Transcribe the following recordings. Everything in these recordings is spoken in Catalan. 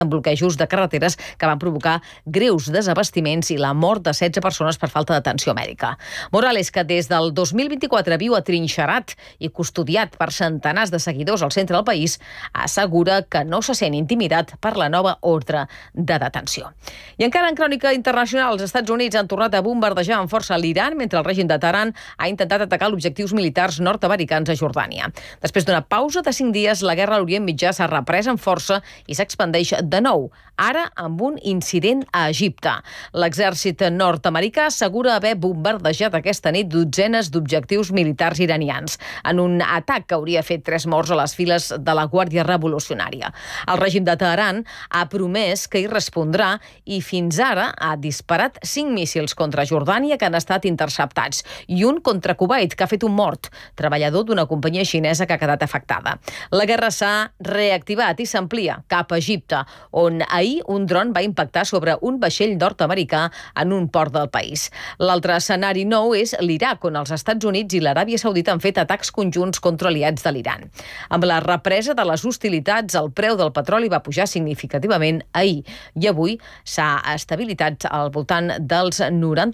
bloquejos de carreteres que van provocar greus desabastiments i la mort de 16 persones per falta d'atenció mèdica. Morales, que des del 2024 viu atrinxerat i custodiat per centenars de seguidors al centre del país, assegura que no se sent intimidat per la nova ordre de detenció. I encara en crònica internacional, els Estats Units han tornat a bombardejar amb força l'Iran mentre el règim de Teheran ha intentat atacar objectius militars nord-americans a Jordània. Després d'una pausa de 5 dies, la guerra a l'Orient Mitjà s'ha reprès amb força i s'expandeix de nou, ara amb un incident a Egipte. L'exèrcit nord-americà assegura haver bombardejat aquesta nit dotzenes d'objectius militars iranians, en un atac que hauria fet 3 morts a les files de la Guàrdia Revolucionària. El règim de Teheran ha promès que hi respondrà i fins ara ha disparat 5 míssils contra Jordània que han estat interceptats i un contra Kuwait, que ha fet un mort, treballador d'una companyia xinesa que ha quedat afectada. La guerra s'ha reactivat i s'amplia cap a Egipte, on ahir un dron va impactar sobre un vaixell nord-americà en un port del país. L'altre escenari nou és l'Iraq, on els Estats Units i l'Aràbia Saudita han fet atacs conjunts contra aliats de l'Iran. Amb la represa de les hostilitats, el preu del petroli va pujar significativament ahir i avui s'ha estabilitzat al voltant dels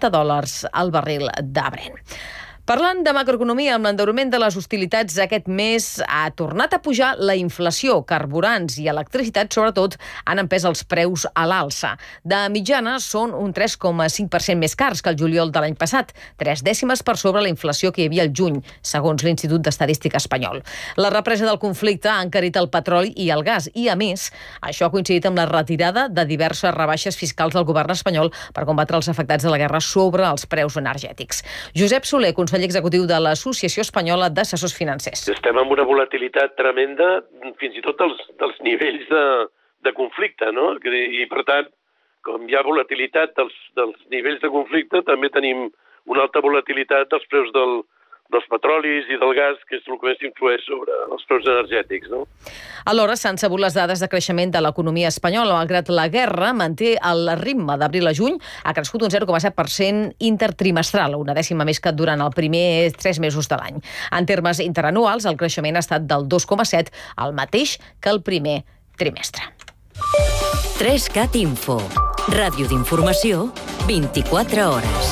$90 al barril de Brent. Parlant de macroeconomia, amb l'endeurament de les hostilitats aquest mes ha tornat a pujar la inflació. Carburants i electricitat, sobretot, han empès els preus a l'alça. De mitjana són un 3,5% més cars que el juliol de l'any passat, 3 dècimes per sobre la inflació que hi havia al juny, segons l'Institut d'Estadística espanyol. La represa del conflicte ha encarit el petroli i el gas i, a més, això ha coincidit amb la retirada de diverses rebaixes fiscals del govern espanyol per combatre els afectats de la guerra sobre els preus energètics. Josep Soler, conseller executiu de l'Associació Espanyola d'Assessors Financers. Estem amb una volatilitat tremenda, fins i tot dels nivells de conflicte, no? I, per tant, com hi ha volatilitat dels nivells de conflicte, també tenim una alta volatilitat dels preus dels petrolis i del gas, que és el que més influeix sobre els preus energètics, no? Alhora s'han sabut les dades de creixement de l'economia espanyola. Malgrat la guerra, manté el ritme d'abril a juny, ha crescut un 0,7% intertrimestral, una dècima més que durant els primers 3 mesos de l'any. En termes interanuals, el creixement ha estat del 2,7%, el mateix que el primer trimestre. 3CAT Info. Ràdio d'informació, 24 hores.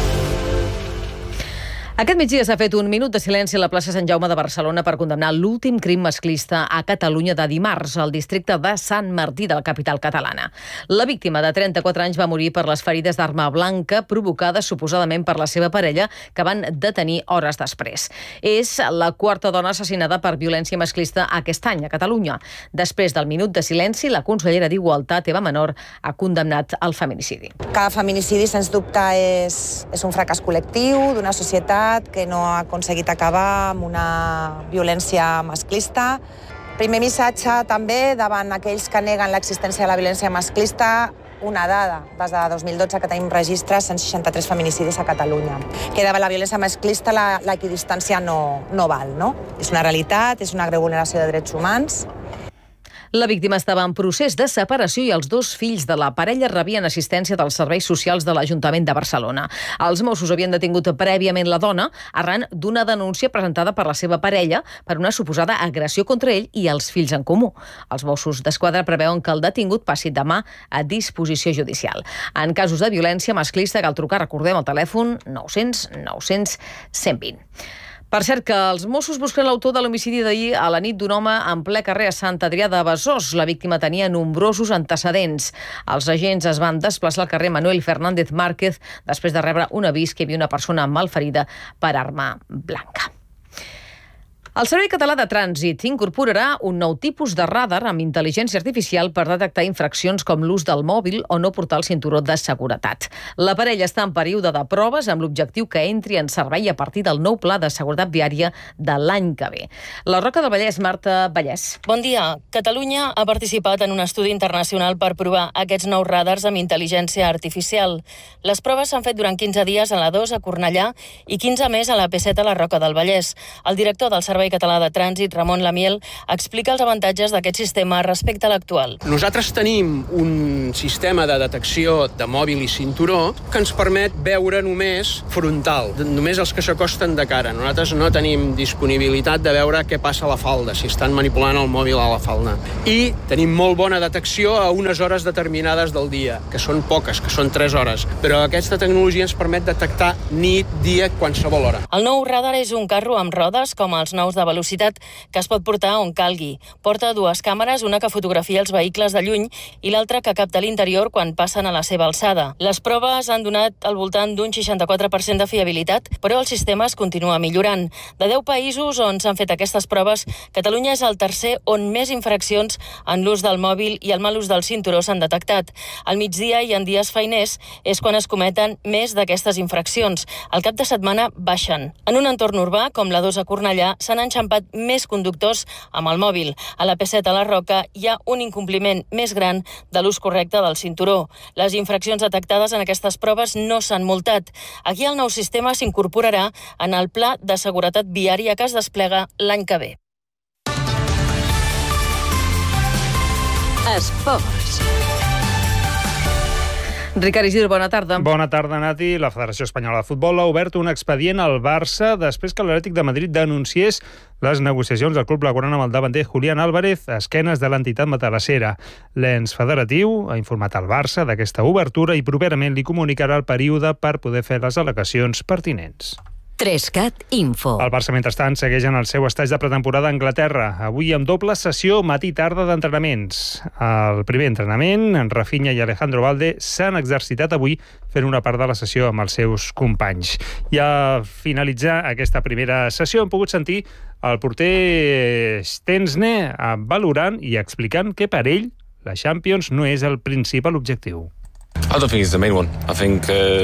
Aquest migdia s'ha fet un minut de silenci a la plaça Sant Jaume de Barcelona per condemnar l'últim crim masclista a Catalunya de dimarts, al districte de Sant Martí de la capital catalana. La víctima, de 34 anys, va morir per les ferides d'arma blanca provocades suposadament per la seva parella, que van detenir hores després. És la 4a dona assassinada per violència masclista aquest any a Catalunya. Després del minut de silenci, la consellera d'Igualtat, Eva Menor, ha condemnat el feminicidi. Cada feminicidi, sens dubte, és un fracàs col·lectiu d'una societat que no ha aconseguit acabar amb una violència masclista. Primer missatge també davant aquells que neguen l'existència de la violència masclista, una dada, des de 2012 que tenim registre, 163 feminicidis a Catalunya. Que davant la violència masclista l'equidistància no val, no? És una realitat, és una greu vulneració de drets humans. La víctima estava en procés de separació i els 2 fills de la parella rebien assistència dels serveis socials de l'Ajuntament de Barcelona. Els Mossos havien detingut prèviament la dona arran d'una denúncia presentada per la seva parella per una suposada agressió contra ell i els fills en comú. Els Mossos d'Esquadra preveuen que el detingut passi demà a disposició judicial. En casos de violència masclista cal trucar, recordem, el telèfon 900 900 120. Per cert, que els Mossos busquen l'autor de l'homicidi d'ahir a la nit d'un home en ple carrer a Sant Adrià de Besòs. La víctima tenia nombrosos antecedents. Els agents es van desplaçar al carrer Manuel Fernández Márquez després de rebre un avís que hi havia una persona malferida per arma blanca. El Servei Català de Trànsit incorporarà un nou tipus de radar amb intel·ligència artificial per detectar infraccions com l'ús del mòbil o no portar el cinturó de seguretat. L'aparell està en període de proves amb l'objectiu que entri en servei a partir del nou pla de seguretat viària de l'any que ve. La Roca del Vallès, Marta Vallès. Bon dia. Catalunya ha participat en un estudi internacional per provar aquests nous radars amb intel·ligència artificial. Les proves s'han fet durant 15 dies a la 2 a Cornellà i 15 més a la P7 a la Roca del Vallès. El director del Servei Servei Català de Trànsit, Ramon Lamiel, explica els avantatges d'aquest sistema respecte a l'actual. Nosaltres tenim un sistema de detecció de mòbil i cinturó que ens permet veure només frontal, només els que s'acosten de cara. Nosaltres no tenim disponibilitat de veure què passa a la falda, si estan manipulant el mòbil a la falda. I tenim molt bona detecció a unes hores determinades del dia, que són poques, que són 3 hores. Però aquesta tecnologia ens permet detectar nit, dia, qualsevol hora. El nou radar és un carro amb rodes, com els nous de velocitat, que es pot portar on calgui. Porta 2 càmeres, una que fotografia els vehicles de lluny i l'altra que capta l'interior quan passen a la seva alçada. Les proves han donat al voltant d'un 64% de fiabilitat, però el sistema es continua millorant. De 10 països on s'han fet aquestes proves, Catalunya és el tercer on més infraccions en l'ús del mòbil i el mal ús del cinturó s'han detectat. Al migdia i en dies feiners és quan es cometen més d'aquestes infraccions. Al cap de setmana baixen. En un entorn urbà, com la 2 a Cornellà, s'han enxampat més conductors amb el mòbil. A la P7 a la Roca hi ha un incompliment més gran de l'ús correcte del cinturó. Les infraccions detectades en aquestes proves no s'han multat. Aquí el nou sistema s'incorporarà en el Pla de Seguretat Viària que es desplega l'any que ve. Esports. Ricard Isidro, bona tarda. Bona tarda, Nati. La Federació Espanyola de Futbol ha obert un expedient al Barça després que l'Atlètic de Madrid denunciés les negociacions del club blaugrana amb el davanter Julián Álvarez a esquenes de l'entitat matalassera. L'ens federatiu ha informat al Barça d'aquesta obertura i properament li comunicarà el període per poder fer les al·legacions pertinents. 3CAT Info. El Barça, mentrestant, segueix en el seu estatge de pretemporada a Anglaterra, avui amb doble sessió matí-tarda d'entrenaments. Al primer entrenament, en Rafinha i Alejandro Valde s'han exercitat avui fent una part de la sessió amb els seus companys. I a finalitzar aquesta primera sessió hem pogut sentir el porter Stensne valorant i explicant que per ell la Champions no és el principal objectiu. I don't think it's the main one. I think,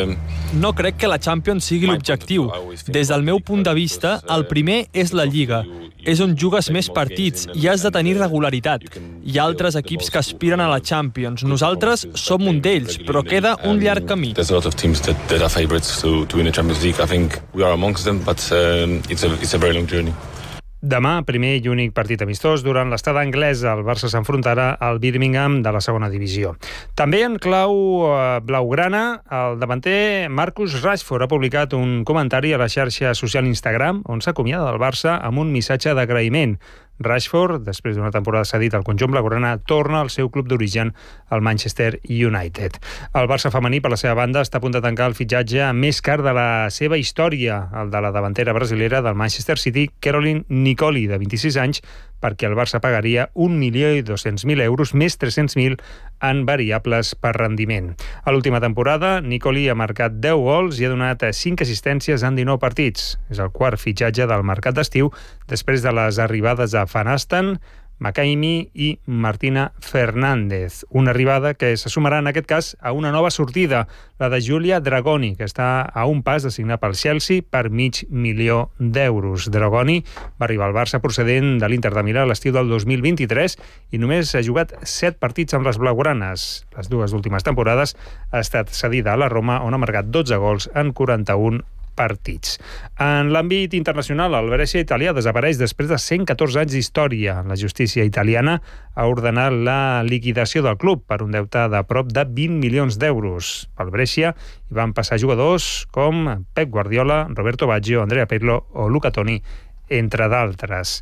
No crec que la Champions sigui l'objectiu. Des del meu punt de vista, el primer és la Lliga. És on jugues més partits i has de tenir regularitat. Hi ha altres equips que aspiren a la Champions. Nosaltres som un d'ells, però queda un llarg camí. There's a lot of teams that are favorites to win the Champions League. I think we are amongst them, but it's a very long journey. Demà, primer i únic partit amistós durant l'estada anglesa. El Barça s'enfrontarà al Birmingham de la segona divisió. També en clau blaugrana, el davanter Marcus Rashford ha publicat un comentari a la xarxa social Instagram on s'acomiada del Barça amb un missatge d'agraïment. Rashford, després d'una temporada cedit al conjunt blaugrana, torna al seu club d'origen, el Manchester United. El Barça femení, per la seva banda, està a punt de tancar el fitxatge més car de la seva història, el de la davantera brasilera del Manchester City, Caroline Nicoli, de 26 anys, perquè el Barça pagaria 1.200.000 euros més 300.000 en variables per rendiment. A l'última temporada, Nicoli ha marcat 10 gols i ha donat 5 assistències en 19 partits. És el quart fitxatge del mercat d'estiu, després de les arribades a Van Asten, Makaymi i Martina Fernández. Una arribada que se sumarà en aquest cas a una nova sortida, la de Giulia Dragoni, que està a un pas de signar pel Chelsea per €500.000. Dragoni va arribar al Barça procedent de l'Inter de Milà a l'estiu del 2023 i només ha jugat 7 partits amb les blaugranes. Les 2 últimes temporades ha estat cedida a la Roma, on ha marcat 12 gols en 41 partits. En l'àmbit internacional, el Brescia italià desapareix després de 114 anys d'història. La justícia italiana ha ordenat la liquidació del club per un deute de prop de 20 milions d'euros. Pel Brescia hi van passar jugadors com Pep Guardiola, Roberto Baggio, Andrea Pirlo o Luca Toni, entre d'altres.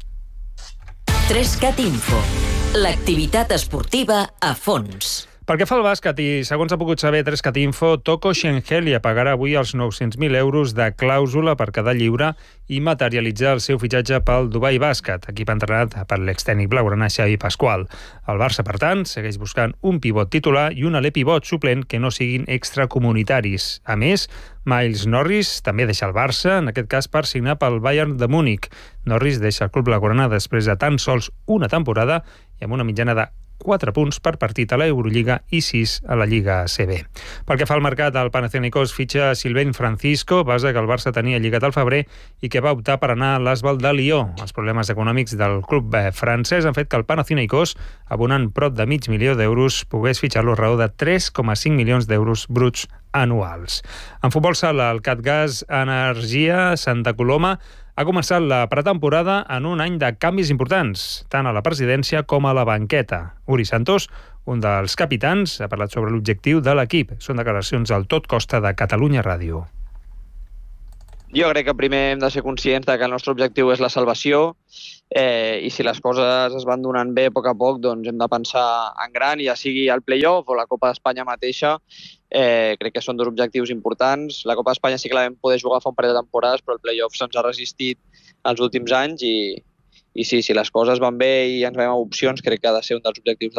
3CAT Info. L'activitat esportiva a fons. Pel que fa al bàsquet, i segons ha pogut saber 3CAT Info, Toko Shengelia pagarà avui els 900.000 euros de clàusula per quedar lliure i materialitzar el seu fitxatge pel Dubai Bàsquet, equip entrenat per l'extècnic blaugrana Xavi Pasqual. El Barça, per tant, segueix buscant un pivot titular i un alè pivot suplent que no siguin extracomunitaris. A més, Miles Norris també deixa el Barça, en aquest cas per signar pel Bayern de Múnich. Norris deixa el club blaugrana després de tan sols una temporada i amb una mitjana de 4 punts per partit a l'Eurolliga i 6 a la Lliga ACB. Pel que fa al mercat, el Panathinaikos fitxa Sylvain Francisco, base que el Barça tenia lligat al febrer i que va optar per anar a l'Asvel de Lió. Els problemes econòmics del club francès han fet que el Panathinaikos, abonant prop de $500.000, pogués fitxar-lo a raó de 3,5 milions d'euros bruts anuals. En futbol sala, el Catgas Energia Santa Coloma Ha començat la pretemporada en un any de canvis importants, tant a la presidència com a la banqueta. Uri Santos, un dels capitans, ha parlat sobre l'objectiu de l'equip. Són declaracions al Tot Costa de Catalunya Ràdio. Jo crec que primer hem de ser conscients que el nostre objectiu és la salvació i si les coses es van donant bé a poc, doncs hem de pensar en gran, ja sigui el play-off o la Copa d'Espanya mateixa. Crec que són dos objectius importants. La Copa d'Espanya sí que la vam poder jugar fa un parell de temporades, però el play-off se'ns ha resistit els últims anys i sí, si les coses van bé i ens veiem opcions, crec que ha de ser un dels objectius